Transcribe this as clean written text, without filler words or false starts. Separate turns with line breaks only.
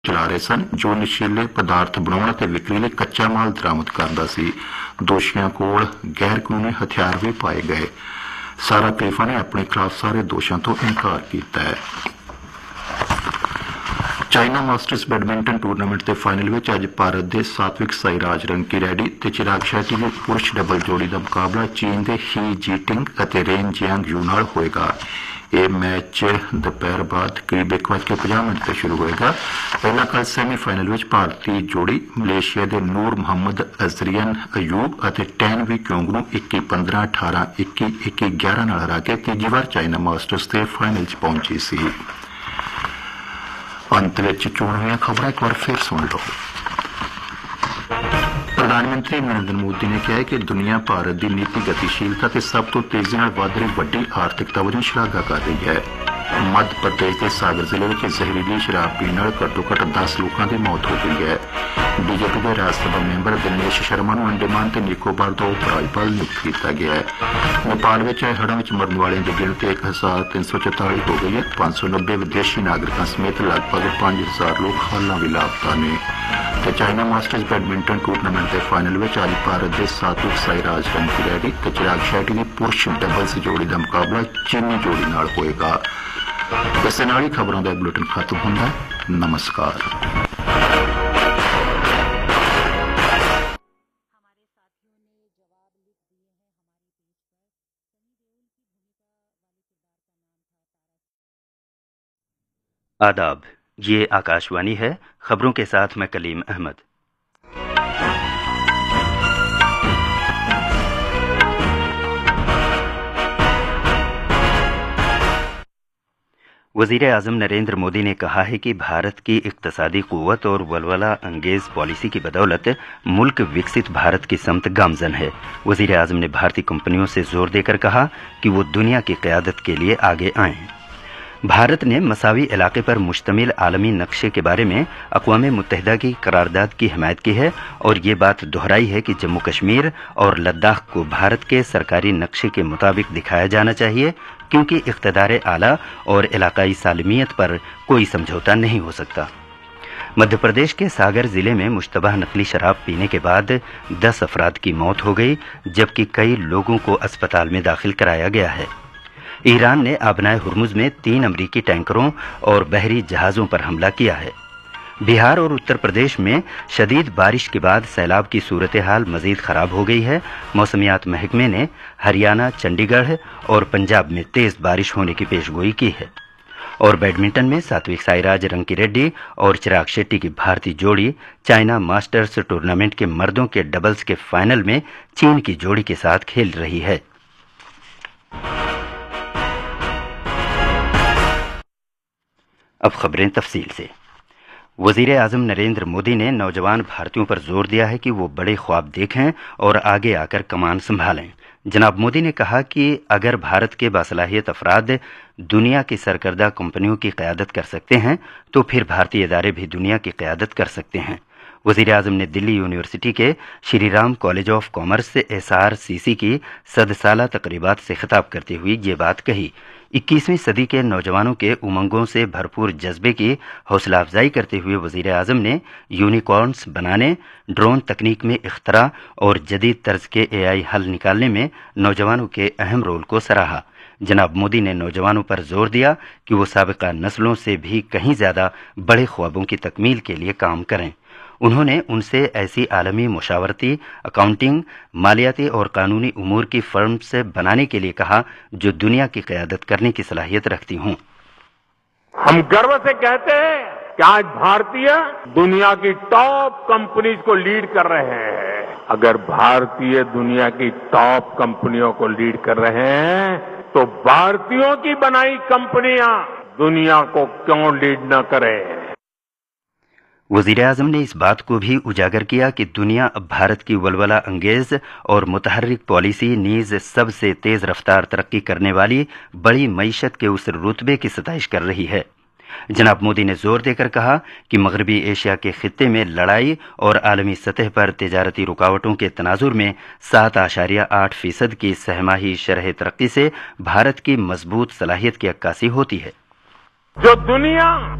ਚਲਾ ਰਹੇ ਸਨ ਜੋ ਨਸ਼ੀਲੇ ਪਦਾਰਥ ਬਣਾਉਣ ਅਤੇ ਵਿਕਰੀ ਲਈ ਕੱਚਾ ਮਾਲ ਦਰਾਮਦ ਕਰਦਾ ਸੀ। ਦੋਸ਼ੀਆਂ ਕੋਲ ਗੈਰ ਕਾਨੂੰਨੀ ਹਥਿਆਰ ਵੀ ਪਾਏ ਗਏ। ਸਾਰਾ ਕਲੀਫਾ ਨੇ ਆਪਣੇ ਖਿਲਾਫ ਸਾਰੇ ਦੋਸ਼ਾਂ ਤੋਂ ਇਨਕਾਰ ਕੀਤਾ ਹੈ। ਚਾਈਨਾ ਮਾਸਟਰਸ ਬੈਡਮਿੰਟਨ ਟੂਰਨਾਮੈਂਟ ਦੇ ਫਾਈਨਲ ਵਿੱਚ ਅੱਜ ਭਾਰਤ ਦੇ ਸਾਤਵਿਕ ਸਾਈਰਾਜ ਰੰਕੀ ਰੈਡੀ ਤੇ ਚਿਰਾਗ ਸ਼ੈਟੀ ਦੀ ਪੁਰਸ਼ ਡਬਲ ਜੋੜੀ ਦਾ ਮੁਕਾਬਲਾ ਚੀਨ ਦੇ ਹੀ ਜੀਟਿੰਗ ਅਤੇ ਰੇਨ ਜਿਆਂਗ ਯੂ ਨਾਲ ਹੋਏਗਾ। ਇਹ ਮੈਚ ਦੁਪਹਿਰ ਬਾਅਦ ਕਰੀਬ 1:50 ਤੇ ਸ਼ੁਰੂ ਹੋਏਗਾ। ਪਹਿਲਾਂ ਕੱਲ੍ਹ ਸੈਮੀਫਾਈਨਲ ਵਿੱਚ ਭਾਰਤੀ ਜੋੜੀ ਮਲੇਸ਼ੀਆ ਦੇ ਨੂਰ ਮੁਹੰਮਦ ਅਜ਼ਰੀਅਨ ਅਯੂਬ ਅਤੇ ਟੈਨਵੀ ਕਿਉਂਗ ਨੂੰ 21-15, 18, 21, 21-11 ਨਾਲ ਹਰਾ ਕੇ ਤੀਜੀ ਵਾਰ ਚਾਈਨਾ ਮਾਸਟਰਸ ਦੇ ਫਾਈਨਲ 'ਚ ਪਹੁੰਚੀ ਸੀ। ਅੰਤ ਵਿੱਚ ਚੋਣਵੀਆਂ ਖਬਰਾਂ ਇੱਕ ਵਾਰ ਫਿਰ ਸੁਣ ਲਓ। ਪ੍ਰਧਾਨ ਮੰਤਰੀ ਨਰਿੰਦਰ ਮੋਦੀ ਨੇ ਕਿਹਾ ਹੈ ਕਿ ਦੁਨੀਆ ਭਾਰਤ ਦੀ ਨੀਤੀ ਗਤੀਸ਼ੀਲਤਾ ਤੇ ਸਭ ਤੋਂ ਤੇਜ਼ੀ ਨਾਲ ਵੱਧ ਰਹੀ ਵੱਡੀ ਆਰਥਿਕਤਾ ਵਜੋਂ ਸ਼ਲਾਘਾ ਕਰ ਰਹੀ ਹੈ। ਮੱਧ ਪ੍ਰਦੇਸ਼ ਦੇ ਸਾਗਰ ਜ਼ਿਲ੍ਹੇ ਵਿੱਚ ਜ਼ਹਿਰੀਲੀ ਸ਼ਰਾਬ ਪੀਣ ਨਾਲ ਘੱਟੋ-ਘੱਟ 10 ਲੋਕਾਂ ਦੀ ਮੌਤ ਹੋ ਗਈ ਹੈ। ਬੀਜੇਪੀ ਦੇ ਰਾਜ ਸਭਾ ਮੈਂਬਰ ਦਿਨੇਸ਼ ਸ਼ਰਮਾ ਨੂੰ ਅੰਡੇਮਾਨ ਤੇ ਨਿਕੋਬਾਰ ਦਾ ਉਪ ਰਾਜਪਾਲ ਨਿਯੁਕਤ ਕੀਤਾ ਗਿਆ ਹੈ। ਨੇਪਾਲ ਵਿੱਚ ਆਏ ਹੜ੍ਹਾਂ ਵਿੱਚ ਮਰਨ ਵਾਲਿਆਂ ਦੀ ਗਿਣਤੀ 1344 ਹੋ ਗਈ ਹੈ। 590 ਵਿਦੇਸ਼ੀ ਨਾਗਰਿਕਾਂ ਸਮੇਤ ਲਗਭਗ 5000 ਲੋਕ ਹਾਲਾਂ ਵੀ ਲਾਪਤਾ ਨੇ। ਤੇ ਚਾਈਨਾ ਮਾਸਟਰਸ ਬੈਡਮਿੰਟਨ ਟੂਰਨਾਮੈਂਟ ਦੇ ਫਾਈਨਲ ਵਿੱਚ ਅੱਜ ਭਾਰਤ ਦੇ ਸਾਤਵਿਕ ਸਾਈਰਾਜ ਰੰਕੀ ਰੈਡੀ ਤੇ ਚਿਰਾਗ ਸ਼ੈਟੀ ਦੀ ਪੁਰਸ਼ ਡਬਲਸ ਜੋੜੀ ਦਾ ਮੁਕਾਬਲਾ ਚੀਨੀ ਜੋੜੀ ਨਾਲ ਹੋਏਗਾ। ਇਸ ਨਾਲ ਹੀ ਖਬਰਾਂ ਦਾ ਬੁਲੇਟਿਨ ਖਤਮ ਹੁੰਦਾ ਹੈ। ਨਮਸਕਾਰ।
आदाब, ये आकाशवाणी है। खबरों के साथ मैं कलीम अहमद। वज़ीर आज़म नरेंद्र मोदी ने कहा है कि भारत की इक़्तिसादी क़ुव्वत और वलवला अंगेज़ पॉलिसी की बदौलत मुल्क विकसित भारत की समत गामज़न है। वज़ीर आज़म ने भारतीय कंपनियों से जोर देकर कहा कि वो दुनिया की क़यादत के लिए आगे आएं। भारत ने मसावी इलाके पर मुश्तमिल आलमी नक्शे के बारे में अक़वाम मुत्तहिदा की करारदाद की हिमायत की है और ये बात दोहराई है कि जम्मू कश्मीर और लद्दाख को भारत के सरकारी नक्शे के मुताबिक दिखाया जाना चाहिए, क्योंकि इक़्तिदार आला और इलाकाई सालमियत पर कोई समझौता नहीं हो सकता। मध्य प्रदेश के सागर जिले में मुश्तबह नकली शराब पीने के बाद 10 अफराद की मौत हो गई, जबकि कई लोगों को अस्पताल में दाखिल कराया गया है। ईरान ने आबनाए हुर्मुज़ में 3 अमरीकी टैंकरों और बहरी जहाज़ों पर हमला किया है। बिहार और उत्तर प्रदेश में शदीद बारिश के बाद सैलाब की सूरत हाल मज़ीद ख़राब हो गई है। मौसमियात महकमे ने हरियाणा, चंडीगढ़ और पंजाब में तेज़ बारिश होने की पेशगोई की है। और बैडमिंटन में सात्विक साईराज रंकी रेड्डी और चिराग शेट्टी की भारतीय जोड़ी चाइना मास्टर्स टूर्नामेंट के मर्दों के डबल्स के फाइनल में चीन की जोड़ी के साथ खेल रही है। अब खबरें तफसील से। वज़ीर आज़म नरेंद्र मोदी ने नौजवान भारतीयों पर जोर दिया है कि वो बड़े ख्वाब देखें और आगे आकर कमान संभालें। जनाब मोदी ने कहा कि अगर भारत के बासलाहियत अफराद दुनिया की सरकर्दा कंपनियों की क़यादत कर सकते हैं तो फिर भारतीय इदारे भी दुनिया की क़यादत कर सकते हैं। वज़ीर आज़म ने दिल्ली यूनिवर्सिटी के Shri Ram college of commerce से SRCC की 100 साला तकरीबात से खिताब करते हुए ये बात कही। 21वीं सदी के नौजवानों के उमंगों से भरपूर जज्बे की हौसला अफजाई करते हुए वज़ीर आज़म ने यूनिकॉर्न्स बनाने, ड्रोन तकनीक में इख्तरा और जदीद तर्ज के AI हल निकालने में नौजवानों के अहम रोल को सराहा। जनाब मोदी ने नौजवानों पर जोर दिया कि वो साबिका नस्लों से भी कहीं ज़्यादा बड़े ख्वाबों की तकमील के लिए काम करें। उन्होंने उनसे ऐसी आलमी मुशावरती, अकाउंटिंग, मालियाती और कानूनी उमूर की फर्म से बनाने के लिए कहा जो दुनिया की क़यादत करने की सलाहियत रखती हों।
हम गर्व से कहते हैं कि आज भारतीय दुनिया की टॉप कंपनीज को लीड कर रहे हैं। अगर भारतीय दुनिया की टॉप कंपनियों को लीड कर रहे हैं तो भारतीयों की बनाई कंपनियां दुनिया को क्यों लीड न करें।
वज़ीर आज़म ने इस बात को भी उजागर किया कि दुनिया अब भारत की वलवला अंगेज़ और मुतहर्रिक पॉलिसी नीज़ सबसे तेज़ रफ्तार तरक्की करने वाली बड़ी मईशत के उस रुतबे की सताइश कर रही है। जनाब मोदी ने जोर देकर कहा कि मगरबी एशिया के खित्ते में लड़ाई और आलमी सतह पर तिजारती रुकावटों के तनाजुर में 7.8% की सहमाही शरह तरक्की से भारत की मजबूत सलाहियत की अक्कासी होती है।
जो दुनिया